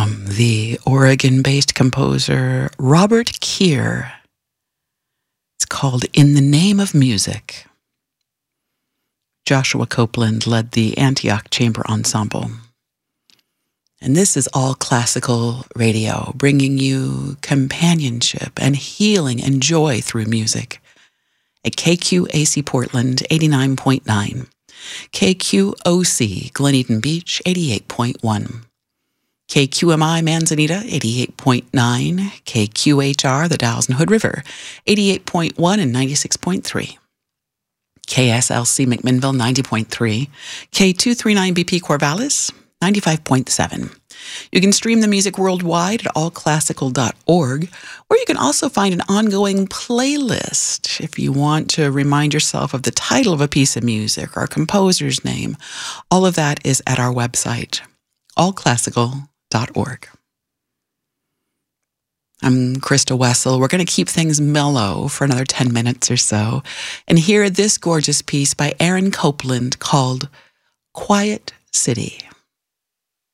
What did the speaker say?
from the Oregon-based composer Robert Keir. It's called In the Name of Music. Joshua Copeland led the Antioch Chamber Ensemble. And this is All Classical Radio, bringing you companionship and healing and joy through music at KQAC Portland 89.9, KQOC Glen Eden Beach 88.1, KQMI Manzanita 88.9, KQHR the Dalles and Hood River 88.1 and 96.3. KSLC McMinnville 90.3, K239BP Corvallis 95.7. You can stream the music worldwide at allclassical.org, or you can also find an ongoing playlist if you want to remind yourself of the title of a piece of music or a composer's name. All of that is at our website, allclassical.org. I'm Krista Wessel. We're going to keep things mellow for another 10 minutes or so and hear this gorgeous piece by Aaron Copland called Quiet City.